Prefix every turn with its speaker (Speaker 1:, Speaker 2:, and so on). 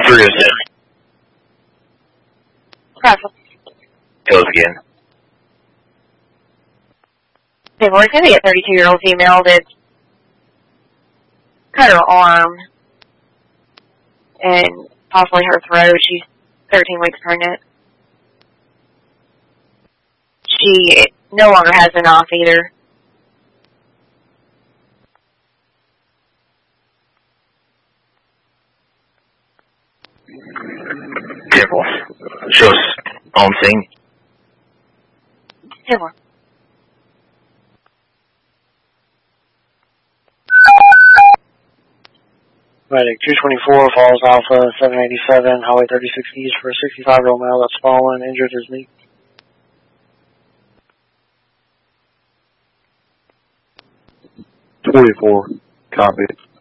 Speaker 1: 1-306.
Speaker 2: Crossville.
Speaker 1: Goes again.
Speaker 2: Okay, we're going to get a 32-year-old female that cut her arm and possibly her throat. She's 13 weeks pregnant. She no longer has a knife either.
Speaker 1: Careful. Show us on scene.
Speaker 2: Hey, more.
Speaker 3: Medic 224, Falls Alpha 787, Highway 36 East for a 65-year-old male that's fallen, injured his knee.
Speaker 4: .24, copy.